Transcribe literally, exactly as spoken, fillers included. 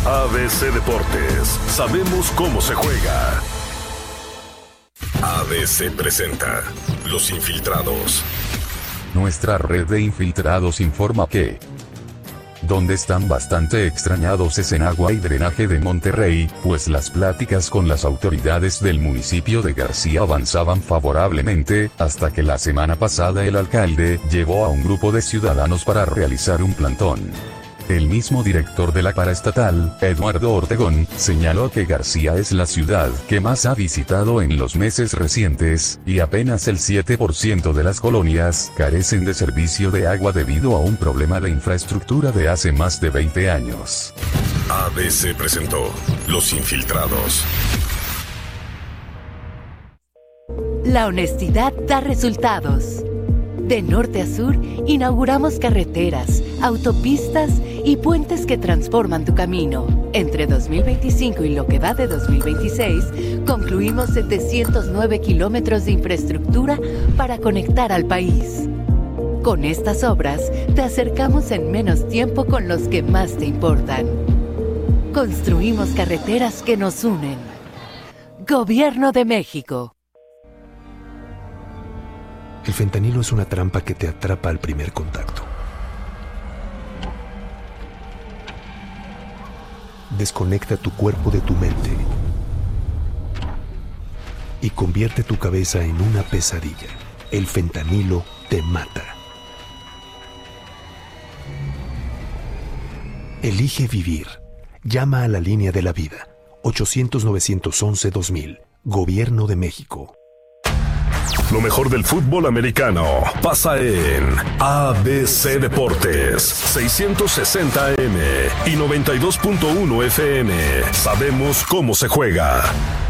A B C Deportes, sabemos cómo se juega. A B C presenta Los Infiltrados. Nuestra red de infiltrados informa que donde están bastante extrañados es en agua y drenaje de Monterrey, pues las pláticas con las autoridades del municipio de García avanzaban favorablemente, hasta que la semana pasada el alcalde llevó a un grupo de ciudadanos para realizar un plantón. El mismo director de la paraestatal, Eduardo Ortegón, señaló que García es la ciudad que más ha visitado en los meses recientes, y apenas el siete por ciento de las colonias carecen de servicio de agua debido a un problema de infraestructura de hace más de veinte años. A B C presentó Los Infiltrados. La honestidad da resultados. De norte a sur, inauguramos carreteras, autopistas y puentes que transforman tu camino. Entre dos mil veinticinco y lo que va de dos mil veintiséis, concluimos setecientos nueve kilómetros de infraestructura para conectar al país. Con estas obras, te acercamos en menos tiempo con los que más te importan. Construimos carreteras que nos unen. Gobierno de México. El fentanilo es una trampa que te atrapa al primer contacto. Desconecta tu cuerpo de tu mente y convierte tu cabeza en una pesadilla. El fentanilo te mata. Elige vivir. Llama a la línea de la vida. ochocientos, novecientos once, dos mil. Gobierno de México. Lo mejor del fútbol americano pasa en A B C Deportes, seiscientos sesenta A M y noventa y dos punto uno F M. Sabemos cómo se juega.